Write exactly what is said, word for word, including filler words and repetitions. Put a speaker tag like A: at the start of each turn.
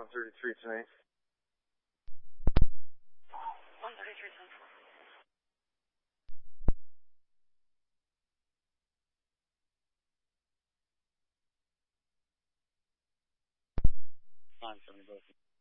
A: one thirty-three tonight.
B: one thirty-three ten four. nine seventy both.